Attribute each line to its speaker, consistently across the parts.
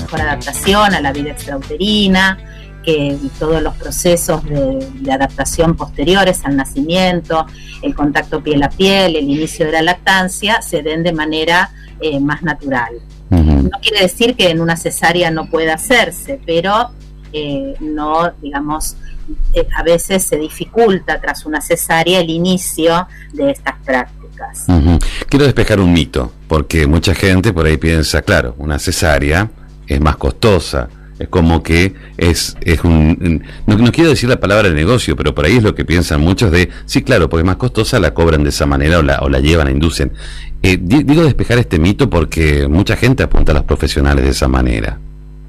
Speaker 1: mejor adaptación a la vida extrauterina, que todos los procesos de adaptación posteriores al nacimiento, el contacto piel a piel, el inicio de la lactancia, se den de manera más natural. No quiere decir que en una cesárea no pueda hacerse, pero no, digamos, a veces se dificulta tras una cesárea el inicio de estas prácticas.
Speaker 2: Quiero despejar un mito, porque mucha gente por ahí piensa, claro, una cesárea es más costosa, es como que es no quiero decir la palabra negocio, pero por ahí es lo que piensan muchos de, sí, claro, porque es más costosa, la cobran de esa manera o la llevan, la inducen. Digo despejar este mito porque mucha gente apunta a los profesionales de esa manera.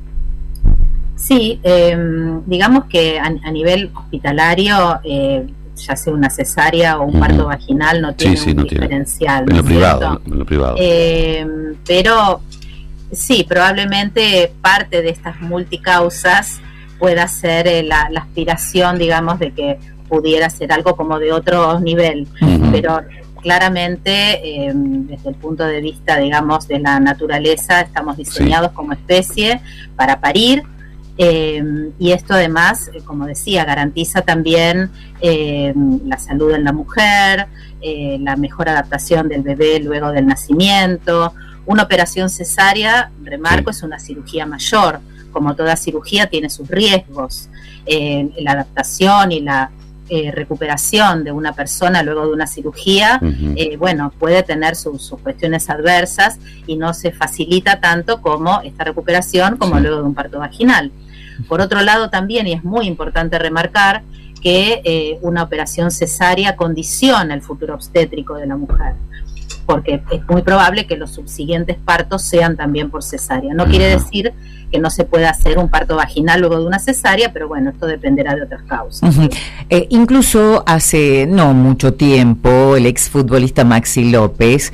Speaker 1: Sí, digamos que a nivel hospitalario, ya sea una cesárea o un parto vaginal, no tiene un diferencial.
Speaker 2: En lo privado, en lo privado.
Speaker 1: Pero sí, probablemente parte de estas multicausas pueda ser la aspiración, digamos, de que pudiera ser algo como de otro nivel, pero claramente desde el punto de vista, digamos, de la naturaleza, estamos diseñados como especie para parir, y esto además, como decía, garantiza también la salud en la mujer, la mejor adaptación del bebé luego del nacimiento. Una operación cesárea, remarco, es una cirugía mayor. Como toda cirugía tiene sus riesgos. La adaptación y la recuperación de una persona luego de una cirugía, bueno, puede tener sus cuestiones adversas y no se facilita tanto como esta recuperación como luego de un parto vaginal. Por otro lado también, y es muy importante remarcar, que una operación cesárea condiciona el futuro obstétrico de la mujer, porque es muy probable que los subsiguientes partos sean también por cesárea. No quiere decir que no se pueda hacer un parto vaginal luego de una cesárea, pero bueno, esto dependerá de otras causas.
Speaker 3: Incluso hace no mucho tiempo, el exfutbolista Maxi López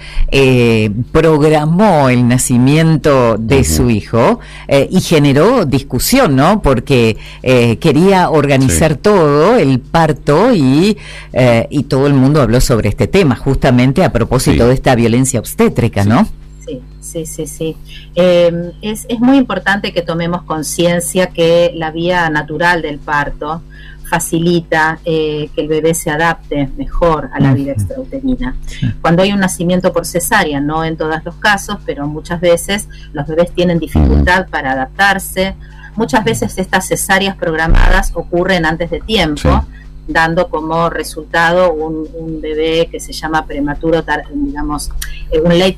Speaker 3: programó el nacimiento de su hijo y generó discusión, ¿no? Porque quería organizar todo, el parto, y todo el mundo habló sobre este tema, justamente a propósito de esta violencia obstétrica, ¿no?
Speaker 1: Sí. Es muy importante que tomemos conciencia que la vía natural del parto facilita que el bebé se adapte mejor a la vida extrauterina. Cuando hay un nacimiento por cesárea, no en todos los casos, pero muchas veces los bebés tienen dificultad para adaptarse. Muchas veces estas cesáreas programadas ocurren antes de tiempo, dando como resultado un bebé que se llama prematuro, digamos, un late